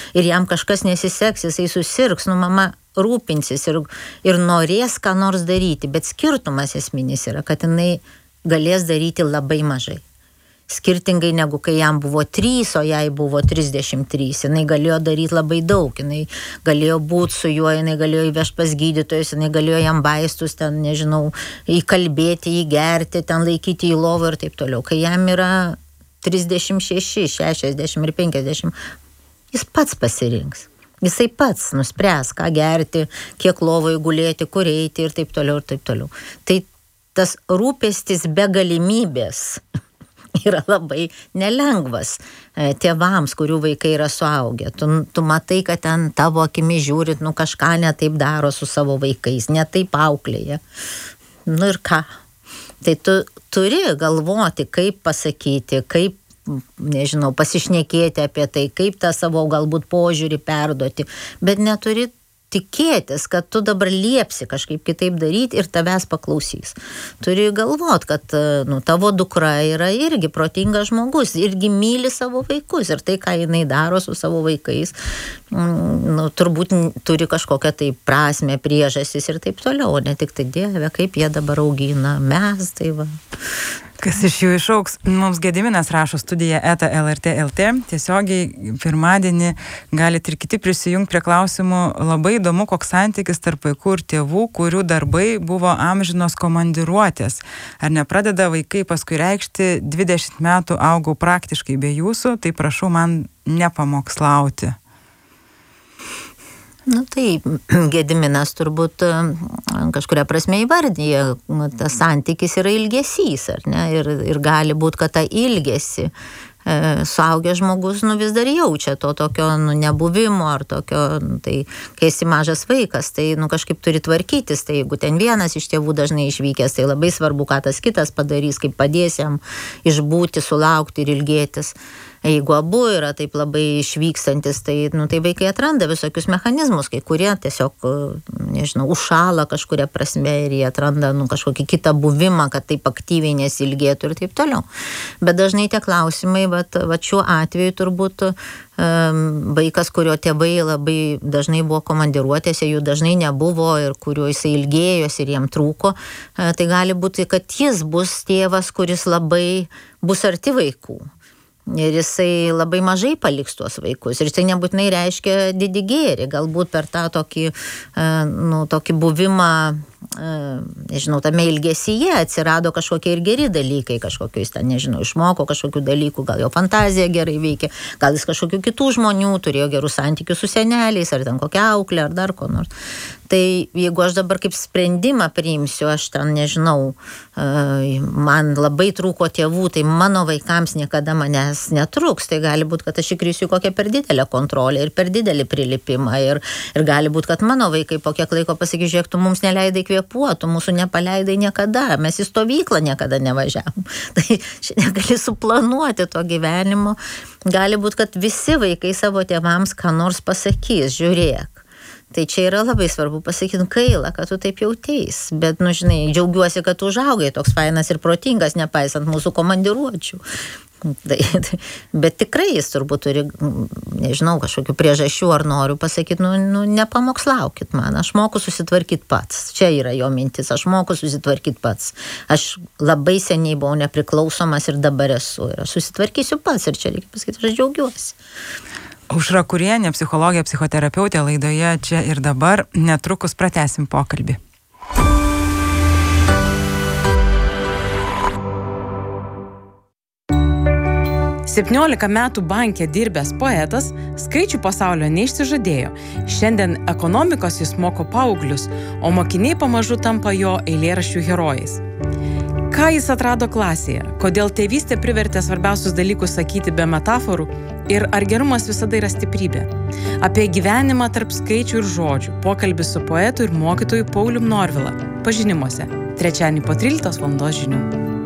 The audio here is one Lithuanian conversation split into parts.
ir jam kažkas nesiseks, jisai susirgs, mama rūpinsis ir norės ką nors daryti, bet skirtumas esminis yra, kad jinai galės daryti labai mažai. Skirtingai negu kai jam buvo 3, o jai buvo 33. Jinai galėjo daryti labai daug, jinai galėjo būti su juo, jinai galėjo įvežti pas gydytojus, jinai galėjo jam vaistus, ten, nežinau, įkalbėti, įgerti, ten laikyti į lovą ir taip toliau. Kai jam yra 36, 60 ir 50, jis pats pasirinks. Jisai pats nuspręs, ką gerti, kiek lovoje gulėti, kur eiti ir taip toliau, ir taip toliau. Tai tas rūpestis be galimybės yra labai nelengvas tėvams, kurių vaikai yra suaugę. Tu matai, kad ten tavo akimi žiūrit, kažką ne taip daro su savo vaikais, ne taip auklėja. Ir ką? Tai tu turi galvoti, kaip pasakyti, kaip, nežinau, pasišnekėti apie tai, kaip tą savo galbūt požiūrį perduoti, bet neturi tikėtis, kad tu dabar liepsi kažkaip kitaip daryti ir tavęs paklausys. Turi galvot, kad tavo dukra yra irgi protingas žmogus, irgi myli savo vaikus ir tai, ką jinai daro su savo vaikais, turbūt turi kažkokią tai prasmę, priežastis ir taip toliau, ne tik tai Dieve, kaip jie dabar augina, mes, tai va. Kas iš jų išauks? Mums Gediminas rašo studija @lrt.lt. Tiesiogiai pirmadienį galite ir kiti prisijungti prie klausimų. Labai įdomu, koks santykis tarp vaikų ir tėvų, kurių darbai buvo amžinos komandiruotės. Ar nepradeda vaikai paskui reikšti 20 metų augau praktiškai be jūsų, tai prašau man nepamokslauti. Tai Gediminas turbūt kažkuria prasme įvardyja, tas santykis yra ilgesys, ar ne? Ir gali būti, kad tą ilgesį suaugęs žmogus vis dar jaučia to tokio nebuvimo ar tokio, tai kai esi mažas vaikas, tai kažkaip turi tvarkytis, tai jeigu ten vienas iš tėvų dažnai išvykęs, tai labai svarbu, ką tas kitas padarys, kaip padės jam išbūti, sulaukti ir ilgėtis. Jeigu abu yra taip labai išvykstantis, tai vaikai atranda visokius mechanizmus, kai kurie tiesiog, nežinau, užšala kažkuria prasme ir jie atranda kažkokį kitą buvimą, kad taip aktyviai nesilgėtų ir taip toliau. Bet dažnai tie klausimai, va šiuo atveju turbūt vaikas, kurio tėvai labai dažnai buvo komandiruotėse, jų dažnai nebuvo ir kuriuo jisai ilgėjosi ir jiem trūko, tai gali būti, kad jis bus tėvas, kuris labai bus arti vaikų. Ir jisai labai mažai paliks tuos vaikus. Ir jisai nebūtinai reiškia didį gėrį. Galbūt per tą tokį buvimą, nežinau, tame ilgesyje atsirado kažkokie ir geri dalykai, kažkokiu jis ten, nežinau, išmoko kažkokių dalykų, gal jo fantazija gerai veikia, gal jis kažkokių kitų žmonių turėjo gerus santykius su seneliais, ar ten kokią auklę, ar dar ko nors. Tai jeigu aš dabar kaip sprendimą priimsiu, aš ten, nežinau, man labai trūko tėvų, tai mano vaikams niekada manęs netruks, tai gali būti, kad aš įkrisiu kokią per didelę kontrolę ir per didelį prilipimą ir gali būti, kad mano vaikai po kiek laiko pasakys, žiūrėk, tu mums neleidai kvėpuoti, mūsų nepaleidai niekada, mes į stovyklą niekada nevažiavom. Tai šiandien gali suplanuoti to gyvenimo. Gali būti, kad visi vaikai savo tėvams ką nors pasakys, žiūrėk. Tai čia yra labai svarbu pasakyti, gaila, kad tu taip jauteis, bet, žinai, džiaugiuosi, kad tu užaugai toks fainas ir protingas, nepaisant mūsų komandiruočių. Bet tikrai jis turbūt turi, nežinau, kažkokių priežasčių ar noriu pasakyti, nepamokslaukit man, aš moku susitvarkyti pats. Čia yra jo mintis, aš moku susitvarkyti pats. Aš labai seniai buvau nepriklausomas ir dabar esu. Ir aš susitvarkysiu pats ir čia reikia pasakyti, aš džiaugiuosi. Aušra Kurienė, psichologė, psichoterapeutė laidoje Čia ir dabar. Netrukus pratęsim pokalbį. Septyniolika metų banke dirbęs poetas skaičių pasaulio neišsižadėjo. Šiandien ekonomikos jis moko paauglius, o mokiniai pamažu tampa jo eilėraščių herojais. Ką jis atrado klasėje? Kodėl tėvystė privertė svarbiausius dalykus sakyti be metaforų? Ir ar gerumas visada yra stiprybė? Apie gyvenimą tarp skaičių ir žodžių. Pokalbis su poetu ir mokytoju Paulium Norvila. Pažinimuose. Trečiadienį po 13 val. Žinių.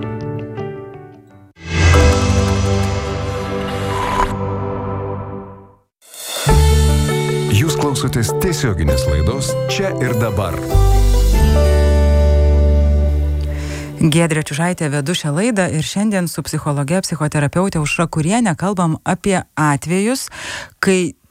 Jūs klausotės tiesioginės laidos Čia ir dabar. Giedrė Čiužaitė vedu šią laidą ir šiandien su psichologe, psichoterapeutė Aušra Kurienė kalbam apie atvejus, kai